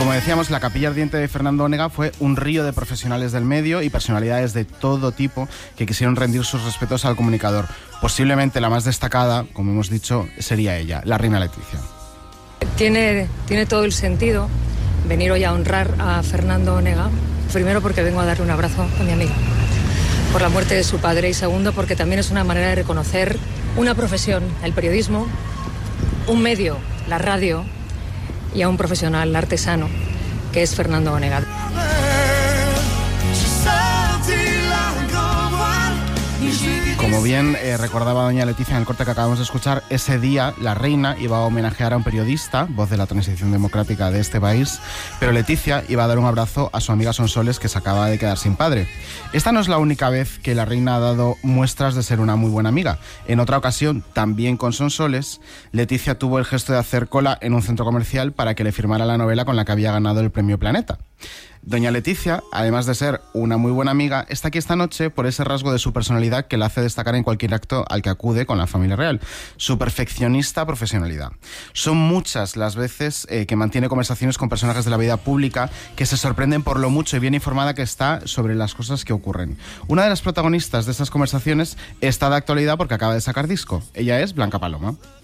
como decíamos, la capilla ardiente de Fernando Onega fue un río de profesionales del medio y personalidades de todo tipo que quisieron rendir sus respetos al comunicador. Posiblemente la más destacada, como hemos dicho, sería ella, la reina Letizia. Tiene todo el sentido venir hoy a honrar a Fernando Onega. Primero porque vengo a darle un abrazo a mi amigo por la muerte de su padre, y segundo porque también es una manera de reconocer una profesión, el periodismo, un medio, la radio, y a un profesional artesano que es Fernando Onega. Como bien recordaba doña Letizia en el corte que acabamos de escuchar, ese día la reina iba a homenajear a un periodista, voz de la transición democrática de este país, pero Letizia iba a dar un abrazo a su amiga Sonsoles, que se acaba de quedar sin padre. Esta no es la única vez que la reina ha dado muestras de ser una muy buena amiga. En otra ocasión, también con Sonsoles, Letizia tuvo el gesto de hacer cola en un centro comercial para que le firmara la novela con la que había ganado el premio Planeta. Doña Letizia, además de ser una muy buena amiga, está aquí esta noche por ese rasgo de su personalidad que la hace destacar en cualquier acto al que acude con la familia real: su perfeccionista profesionalidad. Son muchas las veces que mantiene conversaciones con personajes de la vida pública que se sorprenden por lo mucho y bien informada que está sobre las cosas que ocurren. Una de las protagonistas de esas conversaciones está de actualidad porque acaba de sacar disco. Ella es Blanca Paloma.